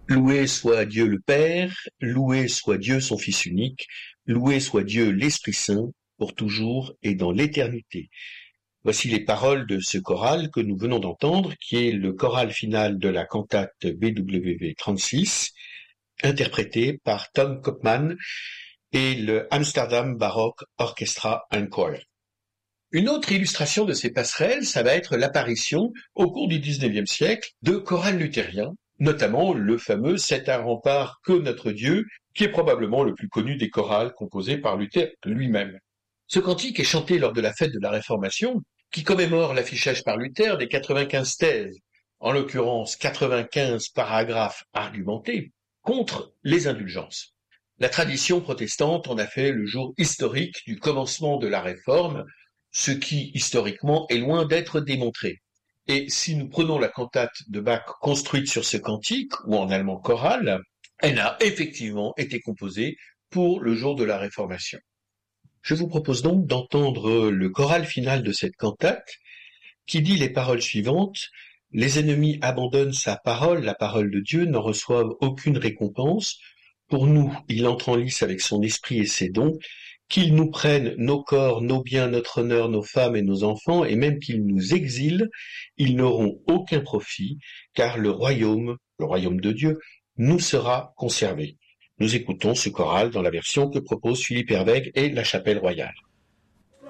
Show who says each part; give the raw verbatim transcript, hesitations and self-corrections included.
Speaker 1: Loué soit Dieu le Père, loué soit Dieu son Fils unique, loué soit Dieu l'Esprit Saint, pour toujours et dans l'éternité. Voici les paroles de ce choral que nous venons d'entendre, qui est le choral final de la cantate B W V trente-six, interprété par Tom Kopman et le Amsterdam Baroque Orchestra and Choir. Une autre illustration de ces passerelles, ça va être l'apparition, au cours du dix-neuvième siècle, de chorales luthériens, notamment le fameux « C'est un rempart que notre Dieu », qui est probablement le plus connu des chorales composés par Luther lui-même. Ce cantique est chanté lors de la fête de la Réformation, qui commémore l'affichage par Luther des quatre-vingt-quinze thèses, en l'occurrence quatre-vingt-quinze paragraphes argumentés, contre les indulgences. La tradition protestante en a fait le jour historique du commencement de la Réforme, ce qui, historiquement, est loin d'être démontré. Et si nous prenons la cantate de Bach construite sur ce cantique, ou en allemand choral, elle a effectivement été composée pour le jour de la Réformation. Je vous propose donc d'entendre le choral final de cette cantate, qui dit les paroles suivantes. « Les ennemis abandonnent sa parole, la parole de Dieu, n'en reçoivent aucune récompense. Pour nous, il entre en lice avec son esprit et ses dons. Qu'ils nous prennent nos corps, nos biens, notre honneur, nos femmes et nos enfants, et même qu'ils nous exilent, ils n'auront aucun profit, car le royaume, le royaume de Dieu, nous sera conservé. » Nous écoutons ce choral dans la version que propose Philippe Herwegh et la Chapelle Royale.